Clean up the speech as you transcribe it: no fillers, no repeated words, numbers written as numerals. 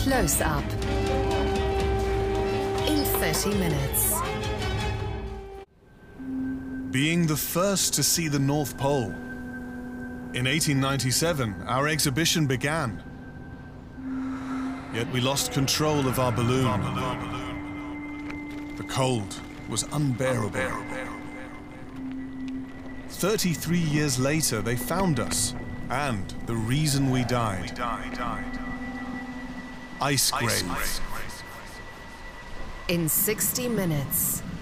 Close Up in 30 minutes. Being the first to see the North Pole. In 1897, our exhibition began. Yet we lost control of our balloon. The cold was unbearable. 33 years later, they found us, and the reason we died. Ice graves. In 60 minutes.